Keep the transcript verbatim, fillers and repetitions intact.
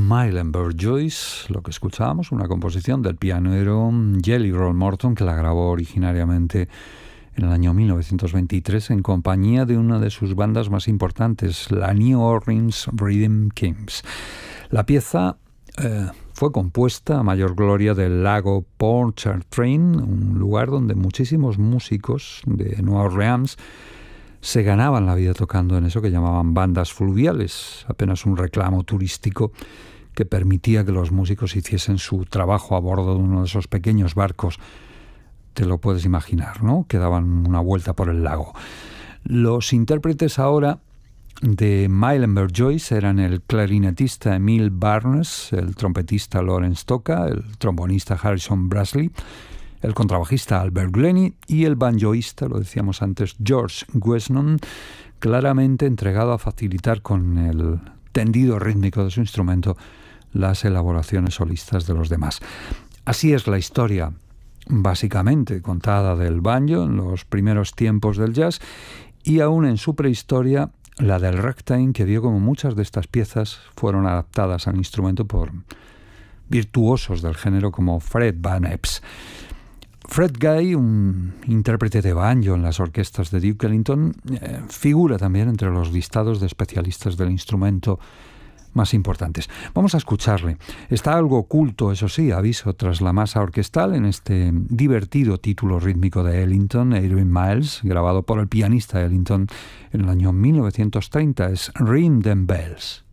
Milenberg Joyce, lo que escuchábamos, una composición del pianero Jelly Roll Morton, que la grabó originariamente en el año mil novecientos veintitrés en compañía de una de sus bandas más importantes, la New Orleans Rhythm Kings. La pieza eh, fue compuesta a mayor gloria del lago Pontchartrain, un lugar donde muchísimos músicos de Nueva Orleans se ganaban la vida tocando en eso que llamaban bandas fluviales, apenas un reclamo turístico que permitía que los músicos hiciesen su trabajo a bordo de uno de esos pequeños barcos. Te lo puedes imaginar, ¿no? Que daban una vuelta por el lago. Los intérpretes ahora de Milenberg Joyce eran el clarinetista Emil Barnes, el trompetista Lawrence Toca, el trombonista Harrison Brasley, el contrabajista Albert Glennie y el banjoísta, lo decíamos antes, George Wesnon, claramente entregado a facilitar con el tendido rítmico de su instrumento las elaboraciones solistas de los demás. Así es la historia, básicamente, contada del banjo en los primeros tiempos del jazz y aún en su prehistoria la del ragtime, que vio como muchas de estas piezas fueron adaptadas al instrumento por virtuosos del género como Fred Van Epps. Fred Guy, un intérprete de banjo en las orquestas de Duke Ellington, eh, figura también entre los listados de especialistas del instrumento más importantes. Vamos a escucharle. Está algo oculto, eso sí, aviso, tras la masa orquestal en este divertido título rítmico de Ellington, Adrian Miles, grabado por el pianista Ellington en el año mil novecientos treinta. Es Ring Them Bells.